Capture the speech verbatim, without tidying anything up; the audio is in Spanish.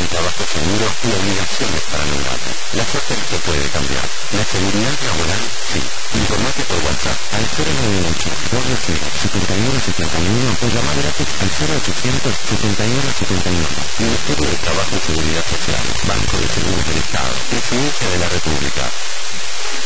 un trabajo seguro y obligaciones para lograrlo. La suerte no se puede cambiar. La seguridad laboral, sí. Informate por WhatsApp al cero nueve ocho, dos cero, siete uno siete uno o llamar gratis al cero ochocientos, setenta y uno setenta y uno. Ministerio de Trabajo y Seguridad Social. Banco de Seguros del Estado. Presidencia de la República.